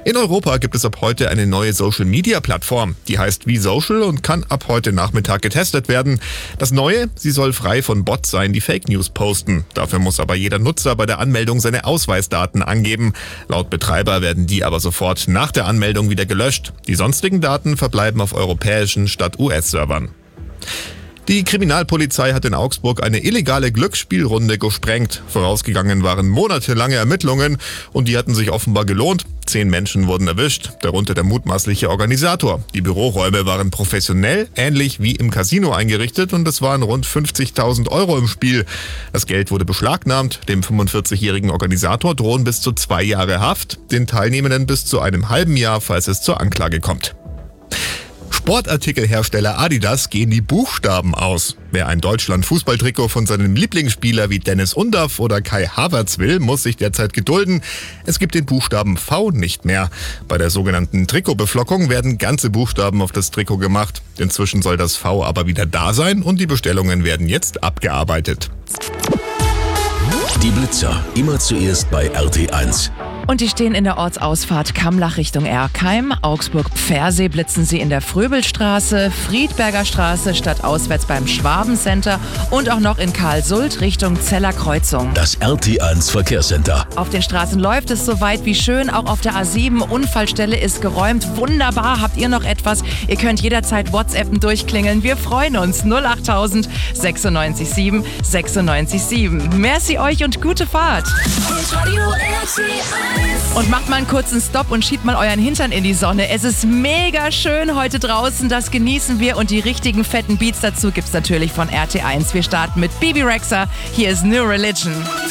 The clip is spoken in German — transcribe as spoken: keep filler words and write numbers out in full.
In Europa gibt es ab heute eine neue Social-Media-Plattform. Die heißt VSocial und kann ab heute Nachmittag getestet werden. Das Neue, sie soll frei von Bots sein, die Fake News posten. Dafür muss aber jeder Nutzer bei der Anmeldung seine Ausweisdaten angeben. Laut Betreiber werden die aber sofort nach der Anmeldung wieder gelöscht. Die sonstigen Daten verbleiben auf europäischen statt U S-Servern. Die Kriminalpolizei hat in Augsburg eine illegale Glücksspielrunde gesprengt. Vorausgegangen waren monatelange Ermittlungen und die hatten sich offenbar gelohnt. Zehn Menschen wurden erwischt, darunter der mutmaßliche Organisator. Die Büroräume waren professionell, ähnlich wie im Casino eingerichtet und es waren rund fünfzigtausend Euro im Spiel. Das Geld wurde beschlagnahmt. Dem fünfundvierzigjährigen Organisator drohen bis zu zwei Jahre Haft, den Teilnehmenden bis zu einem halben Jahr, falls es zur Anklage kommt. Sportartikelhersteller Adidas gehen die Buchstaben aus. Wer ein Deutschland-Fußballtrikot von seinem Lieblingsspieler wie Dennis Undaff oder Kai Havertz will, muss sich derzeit gedulden. Es gibt den Buchstaben V nicht mehr. Bei der sogenannten Trikotbeflockung werden ganze Buchstaben auf das Trikot gemacht. Inzwischen soll das V aber wieder da sein und die Bestellungen werden jetzt abgearbeitet. Die Blitzer, immer zuerst bei R T eins. Und die stehen in der Ortsausfahrt Kammlach Richtung Erkheim. Augsburg-Pfersee blitzen sie in der Fröbelstraße, Friedberger Straße statt auswärts beim Schwabencenter und auch noch in Karlsult Richtung Zeller Kreuzung. Das R T eins Verkehrscenter. Auf den Straßen läuft es soweit wie schön, auch auf der A sieben. Unfallstelle ist geräumt. Wunderbar. Habt ihr noch etwas? Ihr könnt jederzeit WhatsAppen durchklingeln. Wir freuen uns. null acht tausend sechsundneunzig sieben sechsundneunzig sieben. Merci euch und gute Fahrt. Und macht mal einen kurzen Stopp und schiebt mal euren Hintern in die Sonne. Es ist mega schön heute draußen, das genießen wir und die richtigen fetten Beats dazu gibt's natürlich von R T eins. Wir starten mit Bibi Rexha. Hier ist New Religion.